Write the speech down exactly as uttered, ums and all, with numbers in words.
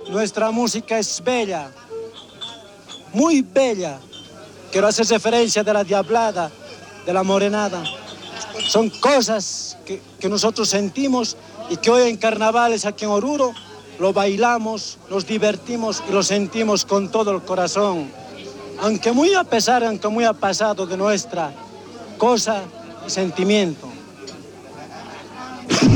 nuestra música es bella, muy bella. Quiero hacer referencia de la diablada, de la morenada. Son cosas que, que nosotros sentimos y que hoy en carnavales aquí en Oruro lo bailamos, nos divertimos y lo sentimos con todo el corazón. Aunque muy a pesar, aunque muy a pasado de nuestra cosa y sentimiento.